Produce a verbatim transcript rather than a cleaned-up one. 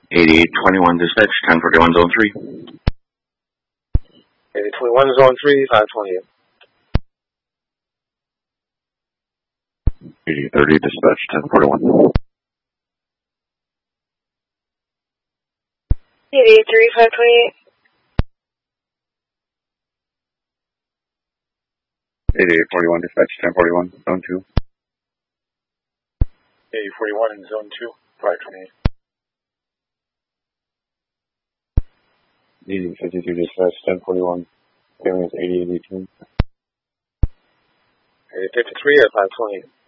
eighty-eight twenty-one dispatch, ten forty-one zone three. eighty-eight twenty-one zone three, five twenty-eight. eighty-eight thirty dispatch, ten forty-one. eighty-eight three, five twenty-eight. eighty-eight forty-one dispatch, ten forty-one zone two. eighty-eight forty-one in zone two, five twenty-eight. eighty fifty-two dispatch, ten forty-one. Failing is eighty eighty-two. eighty fifty-three at five twenty-eight.